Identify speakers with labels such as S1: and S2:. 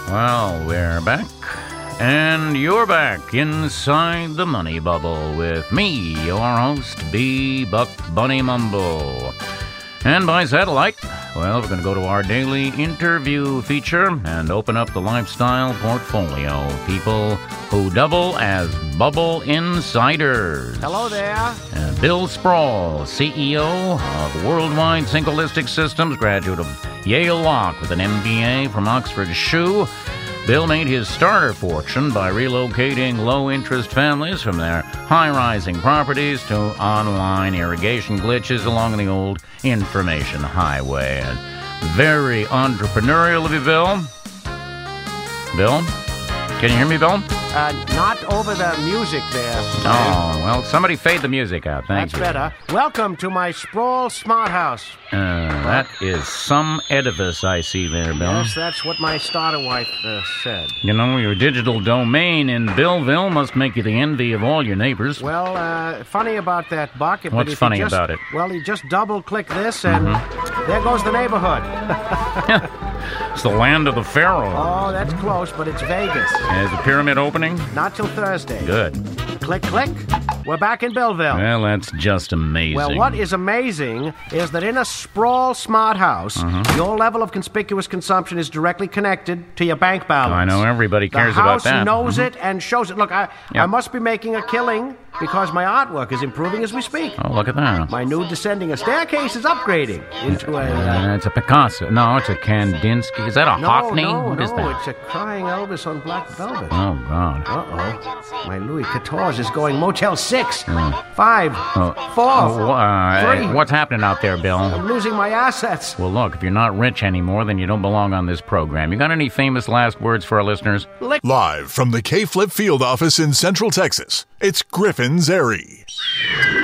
S1: Well, we're back, and you're back inside the Money Bubble with me, your host, B. Buck Bunny Mumble. And by satellite, well, we're going to go to our daily interview feature and open up the lifestyle portfolio. People who double as bubble insiders.
S2: Hello there.
S1: And Bill Sproul, CEO of Worldwide Syncholistic Systems, graduate of Yale Law with an MBA from Oxford SHU. Bill made his starter fortune by relocating low-interest families from their high-rising properties to online irrigation glitches along the old information highway. And very entrepreneurial of you, Bill. Bill? Can you hear me, Bill?
S2: Not over the music there.
S1: Oh, well, somebody fade the music out. Thank you.
S2: That's better. Welcome to my Sproul Smart House.
S1: That is some edifice I see there, Bill.
S2: Yes, that's what my starter wife said.
S1: You know, your digital domain in Billville must make you the envy of all your neighbors.
S2: Well, funny about that, Buck.
S1: What's funny about it?
S2: Well, you just double-click this, and there goes the neighborhood.
S1: It's the land of the pharaoh.
S2: Oh, that's close, but it's Vegas.
S1: Is the pyramid opening?
S2: Not till Thursday.
S1: Good.
S2: Click, click. We're back in Belleville.
S1: Well, that's just amazing.
S2: Well, what is amazing is that in a Sproul Smart House, your level of conspicuous consumption is directly connected to your bank balance.
S1: I know everybody cares about that.
S2: The house knows it and shows it. Look, I must be making a killing because my artwork is improving as we speak.
S1: Oh, look at that.
S2: My new descending a staircase is upgrading into a...
S1: it's a Picasso. No, it's a Kandinsky. Is that a Hockney? What is that?
S2: It's a crying Elvis on black velvet.
S1: Oh, God.
S2: Uh-oh. My Louis XIV is going Motel 6, 5, 4, 3.
S1: What's happening out there, Bill?
S2: I'm losing my assets.
S1: Well, look, if you're not rich anymore, then you don't belong on this program. You got any famous last words for our listeners?
S3: Live from the K-Flip field office in Central Texas, it's Griffin Zeri.